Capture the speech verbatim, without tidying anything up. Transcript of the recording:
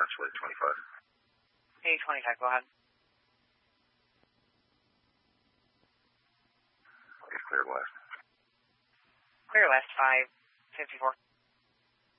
Westwood twenty-five. A twenty-five, go ahead. Okay, clear west. Clear west, five fifty-four.